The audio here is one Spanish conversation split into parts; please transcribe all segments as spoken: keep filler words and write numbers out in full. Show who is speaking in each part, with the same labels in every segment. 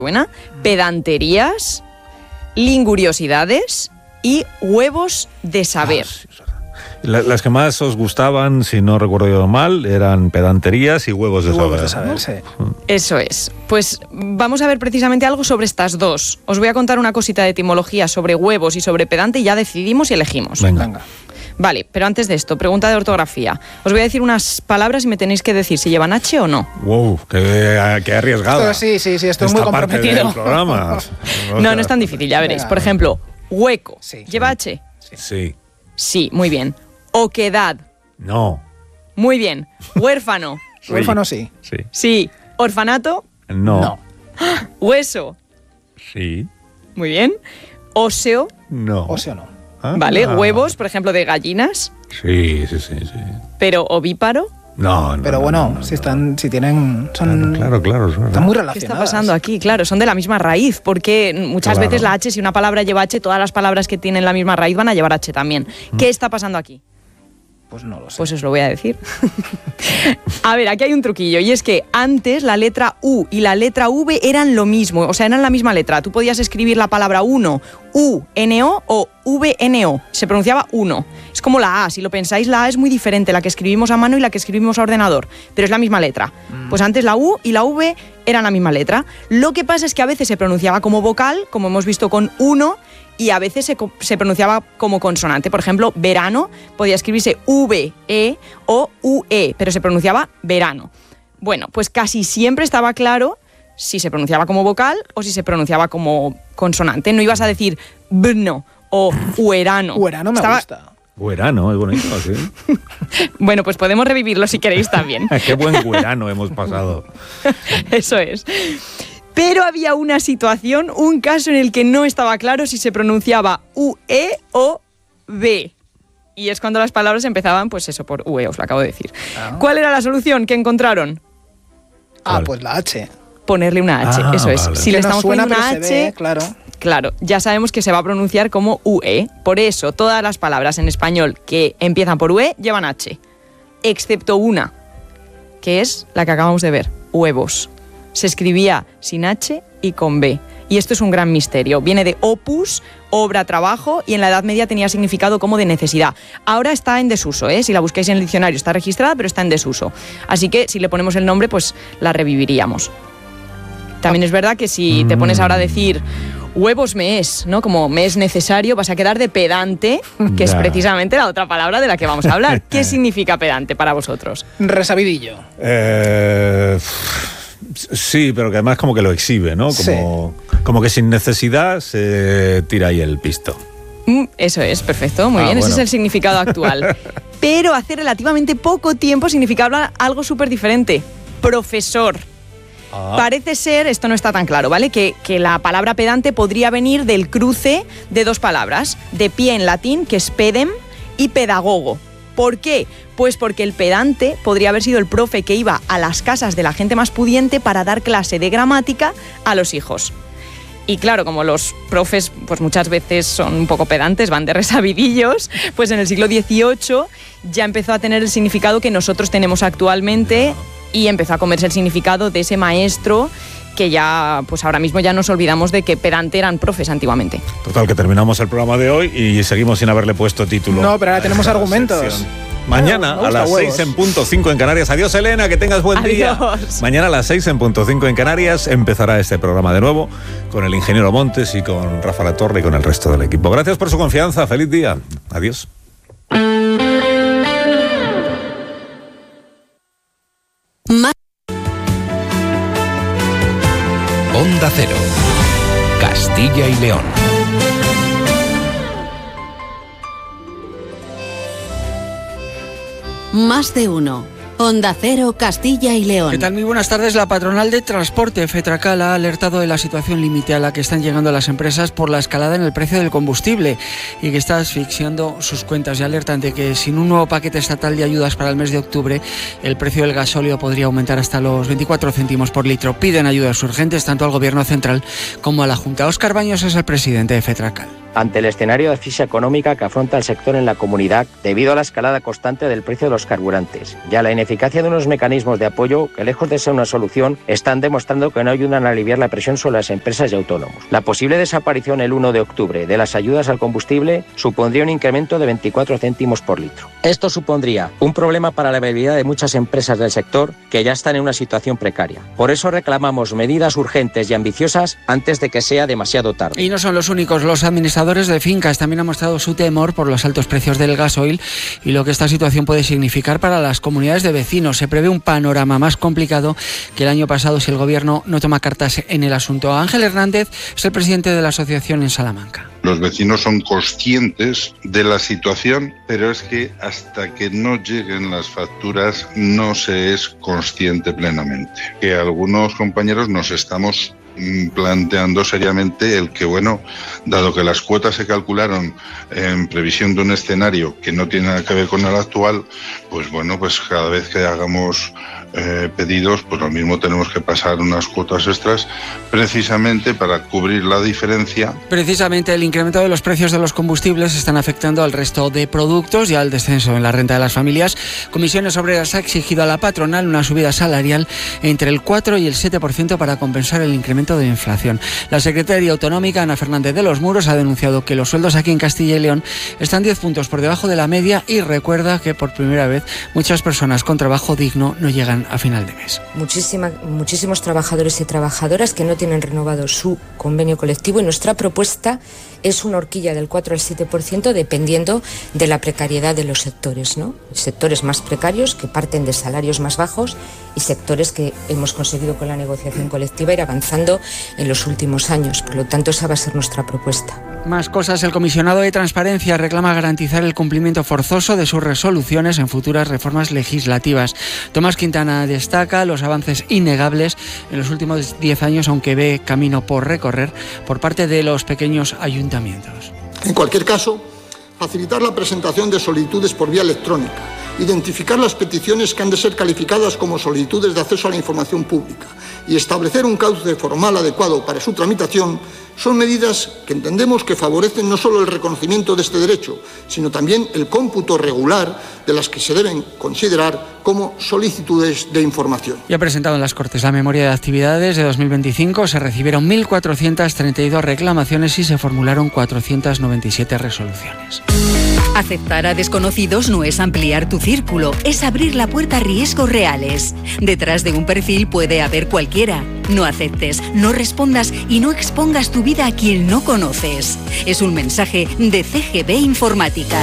Speaker 1: buena, pedanterías, linguriosidades y huevos de saber.
Speaker 2: Ah, sí, La, las que más os gustaban, si no recuerdo yo mal, eran pedanterías y huevos de
Speaker 3: Huevos
Speaker 2: saber.
Speaker 3: de saber, sí.
Speaker 1: Eso es. Pues vamos a ver precisamente algo sobre estas dos. Os voy a contar una cosita de etimología sobre huevos y sobre pedante y ya decidimos y elegimos.
Speaker 2: Venga.
Speaker 3: Venga.
Speaker 1: Vale, pero antes de esto, pregunta de ortografía. Os voy a decir unas palabras y me tenéis que decir si llevan H o no.
Speaker 2: Wow, qué, qué arriesgada.
Speaker 3: Esto sí, sí, sí, esto es
Speaker 2: Esta
Speaker 3: muy
Speaker 2: parte
Speaker 3: comprometido.
Speaker 2: del programa.
Speaker 1: No, no es tan difícil, ya veréis.
Speaker 3: Venga.
Speaker 1: Por ejemplo, hueco.
Speaker 3: Sí.
Speaker 1: ¿Lleva H?
Speaker 2: Sí.
Speaker 1: Sí, muy bien. Oquedad.
Speaker 2: No.
Speaker 1: Muy bien. Huérfano.
Speaker 2: Sí.
Speaker 3: Huérfano sí.
Speaker 2: Sí.
Speaker 1: Sí. Orfanato.
Speaker 2: No.
Speaker 3: No.
Speaker 1: Hueso.
Speaker 2: Sí.
Speaker 1: Muy bien. Óseo.
Speaker 2: No.
Speaker 3: O sea, no.
Speaker 2: Ah.
Speaker 1: Vale. Huevos, por ejemplo, de gallinas.
Speaker 2: Sí, sí, sí, sí.
Speaker 1: Pero ovíparo.
Speaker 2: No, no.
Speaker 3: Pero
Speaker 2: no,
Speaker 3: bueno,
Speaker 2: no, no,
Speaker 3: si
Speaker 2: no.
Speaker 3: están, si tienen, son,
Speaker 2: Claro, claro, claro.
Speaker 3: están muy
Speaker 1: ¿Qué
Speaker 3: relacionadas.
Speaker 1: está pasando aquí? Claro, son de la misma raíz, porque muchas
Speaker 2: Claro.
Speaker 1: veces la H, si una palabra lleva H, todas las palabras que tienen la misma raíz van a llevar H también. ¿Qué está pasando aquí?
Speaker 3: Pues no lo sé.
Speaker 1: Pues os lo voy a decir. A ver, aquí hay un truquillo, y es que antes la letra U y la letra V eran lo mismo, o sea, eran la misma letra. Tú podías escribir la palabra uno, U N O o V N O, se pronunciaba uno. Es como la A, si lo pensáis, la A es muy diferente, la que escribimos a mano y la que escribimos a ordenador, pero es la misma letra. Pues antes la U y la V eran la misma letra. Lo que pasa es que a veces se pronunciaba como vocal, como hemos visto con uno, y a veces se, se pronunciaba como consonante. Por ejemplo, verano podía escribirse V E o U E, pero se pronunciaba verano. Bueno, pues casi siempre estaba claro si se pronunciaba como vocal o si se pronunciaba como consonante. No ibas a decir bno o uerano.
Speaker 3: Huérano me
Speaker 1: Estaba-
Speaker 3: gusta.
Speaker 2: Verano, es bonito, sí.
Speaker 1: Bueno, pues podemos revivirlo si queréis también.
Speaker 2: Qué buen verano hemos pasado.
Speaker 1: Eso es. Pero había una situación, un caso en el que no estaba claro si se pronunciaba U E o V. Y es cuando las palabras empezaban, pues eso, por U E, os lo acabo de decir.
Speaker 3: Ah.
Speaker 1: ¿Cuál era la solución que encontraron?
Speaker 3: Ah,
Speaker 2: ¿Cuál?
Speaker 3: pues la H.
Speaker 1: Ponerle una H,
Speaker 2: Ah,
Speaker 1: eso es.
Speaker 2: vale.
Speaker 1: Si
Speaker 3: Que
Speaker 1: le
Speaker 3: no
Speaker 1: estamos
Speaker 3: suena,
Speaker 1: poniendo una
Speaker 3: pero se ve,
Speaker 1: H,
Speaker 3: claro.
Speaker 1: claro, ya sabemos que se va a pronunciar como U E. Por eso, todas las palabras en español que empiezan por U E llevan H. Excepto una, que es la que acabamos de ver, huevos. Se escribía sin H y con B. Y esto es un gran misterio. Viene de opus, obra, trabajo, y en la Edad Media tenía significado como de necesidad. Ahora está en desuso, ¿eh? Si la buscáis en el diccionario está registrada, pero está en desuso. Así que si le ponemos el nombre, pues la reviviríamos. También es verdad que si te pones ahora a decir huevos me es, ¿no? Como me es necesario, vas a quedar de pedante, que es
Speaker 2: Ya.
Speaker 1: precisamente la otra palabra de la que vamos a hablar. ¿Qué significa pedante para vosotros?
Speaker 3: Resabidillo.
Speaker 2: Eh, sí, pero que además como que lo exhibe, ¿no? Como, como que sin necesidad se tira ahí el pisto.
Speaker 1: Mm, Eso es, perfecto, muy
Speaker 2: Ah,
Speaker 1: bien, ese
Speaker 2: bueno.
Speaker 1: es el significado actual. Pero hace relativamente poco tiempo significaba algo súper diferente, profesor.
Speaker 2: Ah.
Speaker 1: Parece ser, esto no está tan claro, ¿vale? Que, que la palabra pedante podría venir del cruce de dos palabras, de pie en latín, que es pedem, y pedagogo. ¿Por qué? Pues porque el pedante podría haber sido el profe que iba a las casas de la gente más pudiente para dar clase de gramática a los hijos. Y claro, como los profes pues muchas veces son un poco pedantes, van de resabidillos, pues en el siglo dieciocho ya empezó a tener el significado que nosotros tenemos actualmente y empezó a comerse el significado de ese maestro que ya, pues ahora mismo ya nos olvidamos de que pedante eran profes antiguamente.
Speaker 2: Total, que terminamos el programa de hoy y seguimos sin haberle puesto título.
Speaker 3: No, pero ahora tenemos
Speaker 2: a esta
Speaker 3: argumentos.
Speaker 2: sección. Mañana
Speaker 3: Me gusta
Speaker 2: a las
Speaker 3: huevos.
Speaker 2: seis en punto cinco en Canarias. Adiós, Elena, que tengas buen día.
Speaker 1: Adiós.
Speaker 2: Mañana a las seis en punto cinco en Canarias empezará este programa de nuevo con el ingeniero Montes y con Rafa La Torre y con el resto del equipo. Gracias por su confianza. Feliz día. Adiós.
Speaker 4: Más
Speaker 5: Onda Cero, Castilla y León.
Speaker 4: Más de uno. Onda Cero, Castilla y León.
Speaker 6: ¿Qué tal? Muy buenas tardes. La patronal de transporte, Fetracal, ha alertado de la situación límite a la que están llegando las empresas por la escalada en el precio del combustible y que está asfixiando sus cuentas, y alertan de que sin un nuevo paquete estatal de ayudas para el mes de octubre, el precio del gasóleo podría aumentar hasta los veinticuatro céntimos por litro. Piden ayudas urgentes tanto al Gobierno central como a la Junta. Óscar Baños es el presidente de Fetracal.
Speaker 7: ante el escenario de asfixia económica que afronta el sector en la comunidad debido a la escalada constante del precio de los carburantes y a la ineficacia de unos mecanismos de apoyo que, lejos de ser una solución, están demostrando que no ayudan a aliviar la presión sobre las empresas y autónomos. La posible desaparición el uno de octubre de las ayudas al combustible supondría un incremento de veinticuatro céntimos por litro. Esto supondría un problema para la viabilidad de muchas empresas del sector que ya están en una situación precaria. Por eso reclamamos medidas urgentes y ambiciosas antes de que sea demasiado tarde.
Speaker 6: Y no son los únicos. Los administradores de fincas también han mostrado su temor por los altos precios del gasoil y lo que esta situación puede significar para las comunidades de vecinos. Se prevé un panorama más complicado que el año pasado si el gobierno no toma cartas en el asunto. Ángel Hernández es el presidente de la asociación en Salamanca.
Speaker 8: Los vecinos son conscientes de la situación, pero es que hasta que no lleguen las facturas no se es consciente plenamente. Que algunos compañeros nos estamos planteando seriamente el que, bueno, dado que las cuotas se calcularon en previsión de un escenario que no tiene nada que ver con el actual, pues bueno, pues cada vez que hagamos eh, pedidos, pues lo mismo tenemos que pasar unas cuotas extras precisamente para cubrir la diferencia.
Speaker 6: Precisamente el incremento de los precios de los combustibles están afectando al resto de productos y al descenso en la renta de las familias. Comisiones Obreras ha exigido a la patronal una subida salarial entre el cuatro y el siete por ciento para compensar el incremento de inflación. La secretaria autonómica Ana Fernández de los Muros ha denunciado que los sueldos aquí en Castilla y León están diez puntos por debajo de la media y recuerda que por primera vez muchas personas con trabajo digno no llegan a final de mes.
Speaker 9: Muchísima, muchísimos trabajadores y trabajadoras que no tienen renovado su convenio colectivo y nuestra propuesta es una horquilla del cuatro al siete por ciento dependiendo de la precariedad de los sectores, ¿no? Sectores más precarios que parten de salarios más bajos y sectores que hemos conseguido con la negociación colectiva ir avanzando en los últimos años. Por lo tanto, esa va a ser nuestra propuesta.
Speaker 6: Más cosas. El comisionado de Transparencia reclama garantizar el cumplimiento forzoso de sus resoluciones en futuras reformas legislativas. Tomás Quintana destaca los avances innegables en los últimos diez años, aunque ve camino por recorrer por parte de los pequeños ayuntamientos.
Speaker 10: En cualquier caso, facilitar la presentación de solicitudes por vía electrónica, identificar las peticiones que han de ser calificadas como solicitudes de acceso a la información pública y establecer un cauce formal adecuado para su tramitación son medidas que entendemos que favorecen no solo el reconocimiento de este derecho, sino también el cómputo regular de las que se deben considerar como solicitudes de información.
Speaker 6: Ya ha presentado en las Cortes la memoria de actividades de dos mil veinticinco. Se recibieron mil cuatrocientas treinta y dos reclamaciones y se formularon cuatrocientas noventa y siete resoluciones.
Speaker 11: Aceptar a desconocidos no es ampliar tu círculo, es abrir la puerta a riesgos reales. Detrás de un perfil puede haber cualquiera. No aceptes, no respondas y no expongas tu vida a quien no conoces. Es un mensaje de C G B Informática.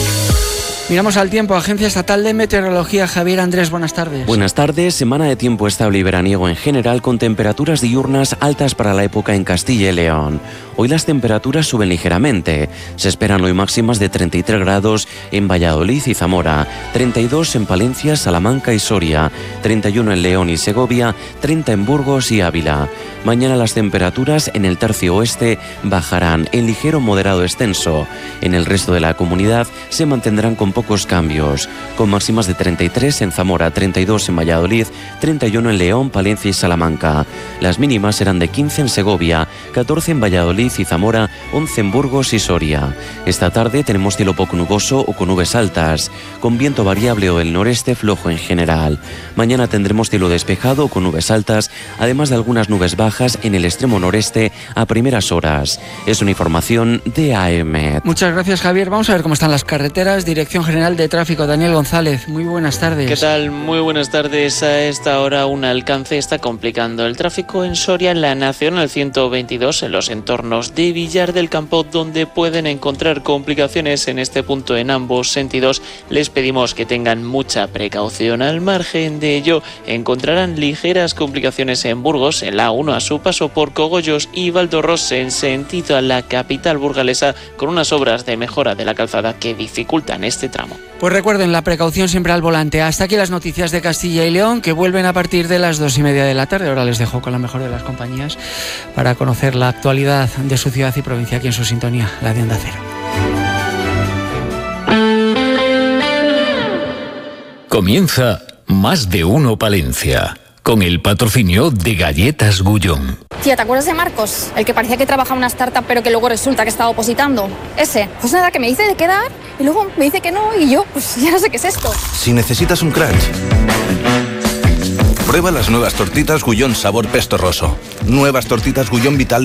Speaker 6: Miramos al tiempo. Agencia Estatal de Meteorología. Javier Andrés, buenas tardes.
Speaker 12: Buenas tardes. Semana de tiempo estable y veraniego en general, con temperaturas diurnas altas para la época en Castilla y León. Hoy las temperaturas suben ligeramente. Se esperan hoy máximas de treinta y tres grados en Valladolid y Zamora, treinta y dos en Palencia, Salamanca y Soria, treinta y uno en León y Segovia, treinta en Burgos y Ávila. Mañana las temperaturas en el tercio oeste bajarán en ligero moderado extenso. En el resto de la comunidad se mantendrán con pocos cambios, con máximas de treinta y tres en Zamora, treinta y dos en Valladolid, treinta y uno en León, Palencia y Salamanca. Las mínimas serán de quince en Segovia, catorce en Valladolid y Zamora, once en Burgos y Soria. Esta tarde tenemos cielo poco nuboso o con nubes altas, con viento variable o del noreste flojo en general. Mañana tendremos cielo despejado o con nubes altas, además de algunas nubes bajas en el extremo noreste a primeras horas. Es una información de A M E T.
Speaker 6: Muchas gracias, Javier. Vamos a ver cómo están las carreteras. Dirección General de Tráfico, Daniel González, muy buenas tardes.
Speaker 13: ¿Qué tal? Muy buenas tardes. A esta hora un alcance está complicando el tráfico en Soria, en la Nacional ciento veintidós, en los entornos de Villar del Campo, donde pueden encontrar complicaciones en este punto en ambos sentidos. Les pedimos que tengan mucha precaución. Al margen de ello, encontrarán ligeras complicaciones en Burgos, en la A uno a su paso por Cogollos y Valdorros en sentido a la capital burgalesa, con unas obras de mejora de la calzada que dificultan este tramo.
Speaker 6: Pues recuerden, la precaución siempre al volante. Hasta aquí las noticias de Castilla y León, que vuelven a partir de las dos y media de la tarde. Ahora les dejo con la mejor de las compañías para conocer la actualidad de su ciudad y provincia aquí en su sintonía, la de Onda Cero.
Speaker 5: Comienza Más de Uno Palencia, con el patrocinio de Galletas Gullón.
Speaker 14: Tía, ¿te acuerdas de Marcos? El que parecía que trabajaba en una startup pero que luego resulta que estaba opositando. Ese. Pues nada, que me dice de quedar y luego me dice que no y yo pues ya no sé qué es esto.
Speaker 15: Si necesitas un crunch, prueba las nuevas tortitas Gullón sabor pesto roso. Nuevas tortitas Gullón Vital